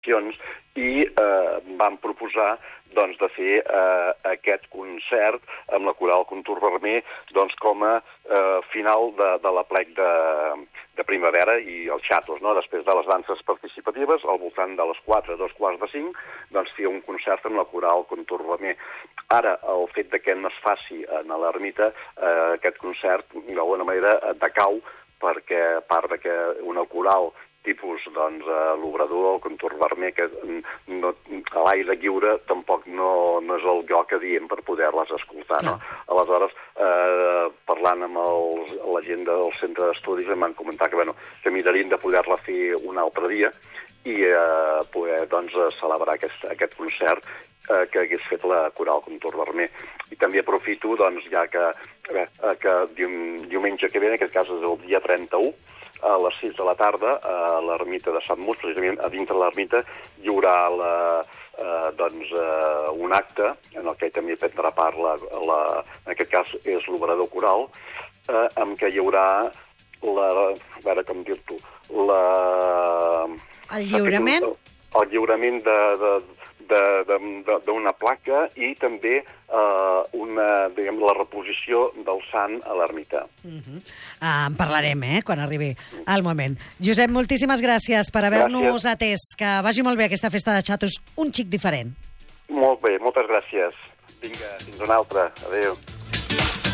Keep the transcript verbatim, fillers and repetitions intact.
i eh, vam proposar doncs, de fer eh, aquest concert amb la Coral Contour Vermer doncs, com a eh, final de, de l'aplec de, de primavera i els xatos, no? Després de les danses participatives, al voltant de les quatre, dos quarts de cinc, doncs fer un concert amb la Coral Contour Vermer. Ara, el fet de que no es faci a l'ermita, eh, aquest concert, d'alguna manera, decau, perquè a part de que una coral tipus, doncs, eh, l'Obrador, el Contour Vermer, que no, a l'aire lliure tampoc no, no és el lloc adient per poder-les escoltar, no? Aleshores, eh, parlant amb els, la gent del centre d'estudis, em van comentar que, bueno, que mirarien de poder-la fer un altre dia i eh, poder, doncs, celebrar aquest, aquest concert eh, que hagués fet la Coral Contour Vermer. I també aprofito, doncs, ja que, eh, que diumenge que ve, en aquest cas és el dia trenta-u, a les sis de la tarda, a l'ermita de Sant Mus, precisament a dintre de l'ermita, hi haurà la, eh, doncs, eh, un acte en el que també prendrà part, la, la, en aquest cas és l'Obrador Coral, eh, en què hi haurà la, a veure com dir-t'ho, la... El lliurament? El, el lliurament de... de d'una placa i també eh, una, diguem, la reposició del sant a l'ermita. Uh-huh. uh, en parlarem, eh, quan arribi el moment. Josep, moltíssimes gràcies per haver-nos atès. Que vagi molt bé aquesta festa de xatos, un xic diferent. Molt bé, moltes gràcies. Vinga, fins una altra. Adéu.